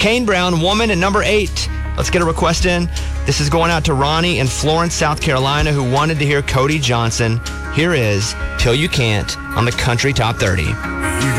Kane Brown, Woman at number 8. Let's get a request in. This is going out to Ronnie in Florence, South Carolina, who wanted to hear Cody Johnson. Here is Till You Can't on the Country Top 30. You